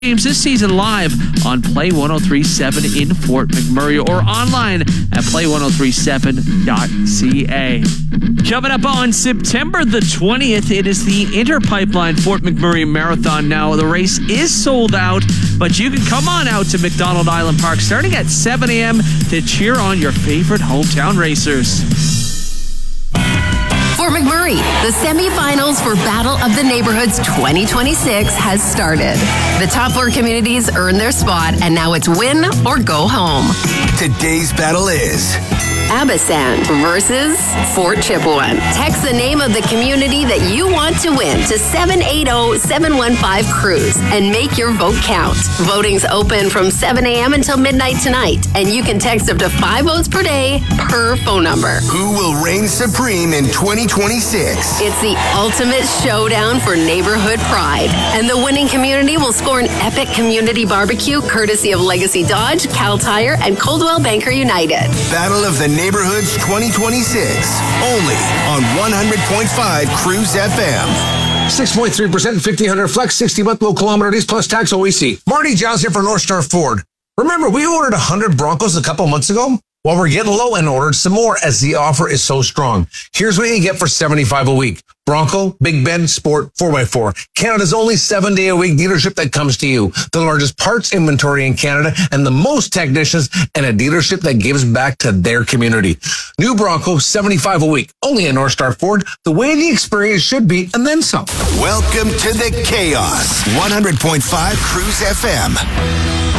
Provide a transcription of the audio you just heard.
games this season live on Play 1037 in Fort McMurray or online at play1037.ca. Coming up on September the 20th, it is the Interpipeline Fort McMurray Marathon. Now, the race is sold out, but you can come on out to McDonald Island Park starting at 7 a.m. to cheer on your favorite hometown racers. Fort McMurray, the semifinals for Battle of the Neighborhoods 2026 has started. The top 4 communities earn their spot, and now it's win or go home. Today's battle is Abasan versus Fort Chipewyan. Text the name of the community that you want to win to 780-715-CRUISE and make your vote count. Voting's open from 7 a.m. until midnight tonight, and you can text up to 5 votes per day per phone number. who will reign supreme in 2026. It's the ultimate showdown for neighborhood pride, and the winning community will score an epic community barbecue courtesy of Legacy Dodge, Cal Tire, and Coldwell Banker United. Battle of the Neighborhoods 2026. Only on 100.5 Cruise FM. 6.3%, 1,500 flex, 60-month low kilometer lease plus tax OEC. Marty Giles here for North Star Ford. Remember, we ordered 100 Broncos a couple months ago? Well, we're getting low and ordered some more as the offer is so strong. Here's what you get for $75 a week. Bronco, Big Ben, Sport, 4x4. Canada's only 7-day-a-week dealership that comes to you. The largest parts inventory in Canada and the most technicians, and a dealership that gives back to their community. New Bronco, $75 a week. Only at North Star Ford. The way the experience should be, and then some. Welcome to the chaos. 100.5 Cruise FM.